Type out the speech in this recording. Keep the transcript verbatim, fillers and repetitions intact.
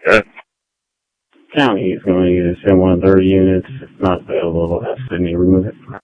Good. County is going to send one of their units. If not available, they'll have Sydney remove it.